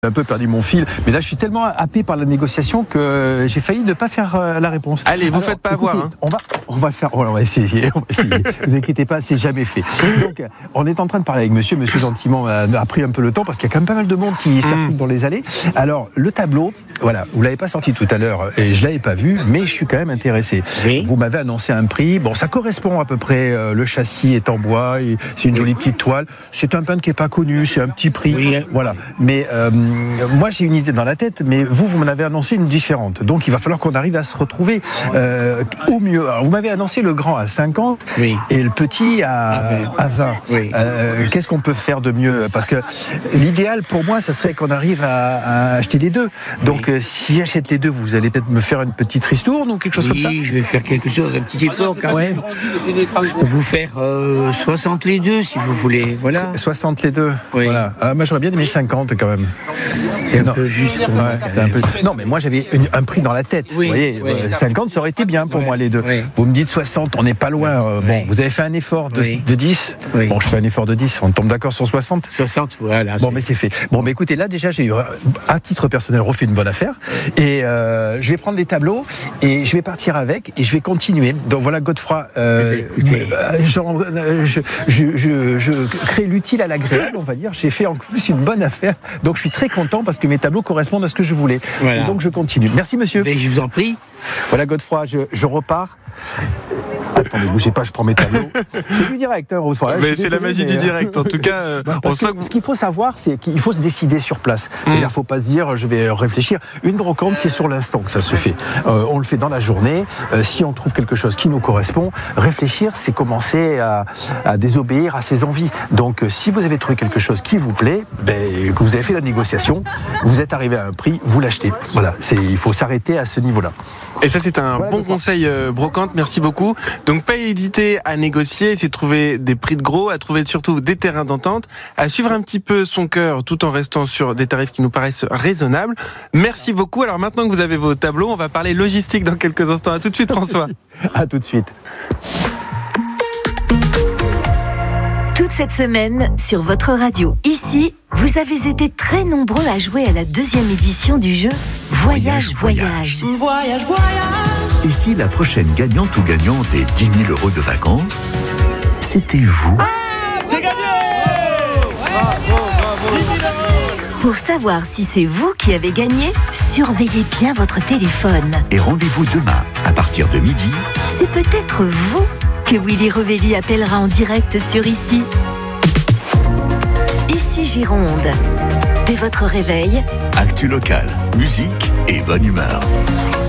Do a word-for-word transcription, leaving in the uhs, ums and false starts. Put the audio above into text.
J'ai un peu perdu mon fil, mais là je suis tellement happé par la négociation que j'ai failli ne pas faire euh, la réponse. Allez, vous Alors, faites pas écoutez, avoir. Hein. On va, on va faire, oh, on va essayer. On va essayer. Vous inquiétez pas, c'est jamais fait. Donc, on est en train de parler avec Monsieur. Monsieur gentiment a, a pris un peu le temps parce qu'il y a quand même pas mal de monde qui circule mmh. dans les allées. Alors, le tableau, voilà, vous l'avez pas sorti tout à l'heure et je l'avais pas vu, mais je suis quand même intéressé. Oui. Vous m'avez annoncé un prix. Bon, ça correspond à peu près. Euh, le châssis est en bois, et c'est une jolie petite toile. C'est un peintre qui est pas connu, c'est un petit prix. Oui. Voilà. Mais euh, moi, j'ai une idée dans la tête, mais vous, vous m'en avez annoncé une différente. Donc, il va falloir qu'on arrive à se retrouver euh, au mieux. Alors, vous m'avez annoncé le grand à cinquante oui. et le petit à, à vingt. Oui. Euh, qu'est-ce qu'on peut faire de mieux? Parce que l'idéal pour moi, ça serait qu'on arrive à, à acheter les deux. Donc, oui. euh, si j'achète les deux, vous allez peut-être me faire une petite ristourne ou quelque chose oui, comme ça? Oui, je vais faire quelque chose, un petit effort quand ouais. même. Je peux vous faire euh, soixante les deux si vous voulez. Voilà. soixante les deux. Oui. Voilà. Ah, moi, j'aurais bien aimé cinquante quand même. C'est un non. peu juste. Ouais, c'est un peu... Non, mais moi j'avais une, un prix dans la tête. Oui, vous voyez, oui. euh, cinquante, ça aurait été bien pour oui, moi les deux. Oui. Vous me dites soixante, on n'est pas loin. Euh, bon, oui. Vous avez fait un effort de, oui. de dix. Oui. Bon, je fais un effort de dix. On tombe d'accord sur soixante. soixante, voilà. Bon, c'est... mais c'est fait. Bon, mais écoutez, là déjà, j'ai eu, à titre personnel, refait une bonne affaire. Et euh, je vais prendre les tableaux et je vais partir avec et je vais continuer. Donc voilà, Godefroy. Euh, écoutez. Euh, genre, euh, je, je, je, je crée l'utile à l'agréable, on va dire. J'ai fait en plus une bonne affaire. Donc je suis très content parce que mes tableaux correspondent à ce que je voulais. Voilà. Et donc je continue. Merci monsieur. Mais je vous en prie. Voilà Godefroy, je, je repars. Attendez, bougez pas, je prends mes tableaux. C'est du direct, hein, Godefroy. Mais c'est désolé, la magie mais... du direct, en tout cas. Euh, on sent que... Ce qu'il faut savoir, c'est qu'il faut se décider sur place. Mm. C'est-à-dire, il ne faut pas se dire, je vais réfléchir. Une brocante, c'est sur l'instant que ça se fait. Euh, on le fait dans la journée. Euh, si on trouve quelque chose qui nous correspond, réfléchir, c'est commencer à, à désobéir à ses envies. Donc, euh, si vous avez trouvé quelque chose qui vous plaît, ben, que vous avez fait la négociation, vous êtes arrivé à un prix, vous l'achetez. Voilà, c'est, il faut s'arrêter à ce niveau-là. Et ça, c'est un voilà, bon conseil, euh, brocante. Merci beaucoup. Donc, pas hésiter à négocier, c'est de trouver des prix de gros, à trouver surtout des terrains d'entente, à suivre un petit peu son cœur tout en restant sur des tarifs qui nous paraissent raisonnables. Merci beaucoup. Alors maintenant que vous avez vos tableaux, on va parler logistique dans quelques instants. À tout de suite, François. À tout de suite. Toute cette semaine, sur votre radio, ici, vous avez été très nombreux à jouer à la deuxième édition du jeu Voyage, Voyage. Voyage, voyage. voyage. Et si la prochaine gagnante ou gagnant des dix mille euros de vacances, c'était vous? Ah, c'est gagné! Bravo, bravo. Pour savoir si c'est vous qui avez gagné, surveillez bien votre téléphone. Et rendez-vous demain, à partir de midi. C'est peut-être vous que Willy Revelli appellera en direct sur Ici. Ici Gironde. Dès votre réveil, actu local, musique et bonne humeur.